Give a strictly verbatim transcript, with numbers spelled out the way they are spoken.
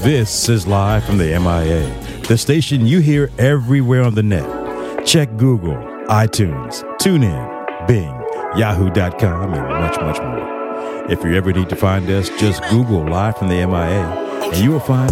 This is live from the M I A, the station you hear everywhere on the net. Check Google, iTunes, TuneIn, Bing, Yahoo dot com, and much, much more. If you ever need to find us, just Google Live from the M I A, and you will find